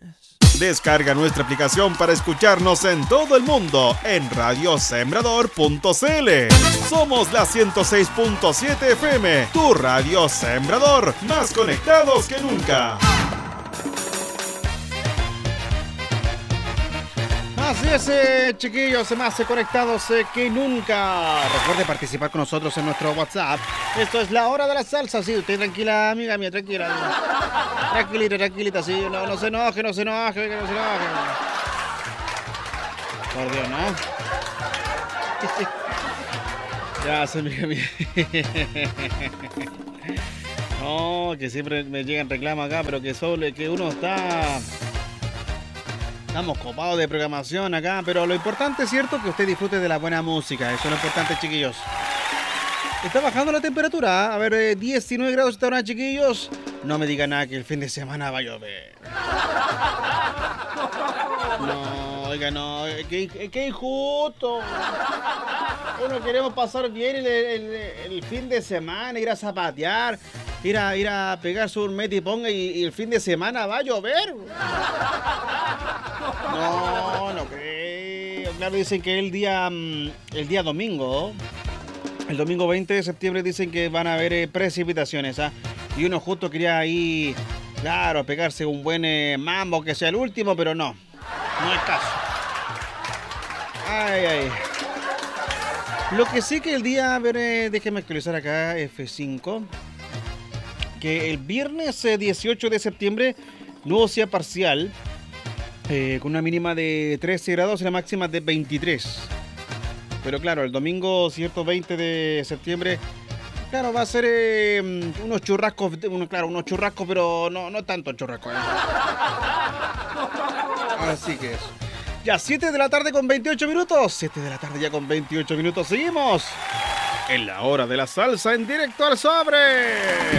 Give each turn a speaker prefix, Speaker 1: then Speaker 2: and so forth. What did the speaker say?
Speaker 1: Descarga nuestra aplicación para escucharnos en todo el mundo en radiosembrador.cl. Somos la 106.7 FM, tu radio Sembrador, más conectados que nunca.
Speaker 2: Así es, chiquillos, más conectados que nunca. Recuerde participar con nosotros en nuestro WhatsApp. Esto es la hora de la salsa, sí, usted tranquila, amiga mía, tranquila. Tranquilita, sí, no se enoje, que no se enoje. Por Dios, ¿no? Ya, amiga mía. No, que siempre me llegan reclamos acá, pero que uno está... Estamos copados de programación acá, pero lo importante es cierto que usted disfrute de la buena música. Eso es lo importante, chiquillos. Está bajando la temperatura, a ver, 19 grados esta hora, chiquillos. No me digan nada que el fin de semana va a llover. No, oiga, no, qué injusto. Bueno, queremos pasar bien el fin de semana, ir a zapatear, ir a pegarse un mete y ponga y el fin de semana va a llover. No creo. Claro, dicen que el día domingo, el domingo 20 de septiembre, dicen que van a haber precipitaciones, ¿ah? Y uno justo quería ir, claro, pegarse un buen mambo, que sea el último, pero no es caso. Ay. Lo que sí que el día, a ver, déjeme actualizar acá, F5, que el viernes 18 de septiembre, nubosidad parcial, con una mínima de 13 grados y la máxima de 23. Pero claro, el domingo, cierto, 20 de septiembre, claro, va a ser unos churrascos, pero no tanto churrascos. Así que eso. Ya, 7 de la tarde con 28 minutos. 7 de la tarde ya con 28 minutos. Seguimos en la hora de la salsa en directo al sobre.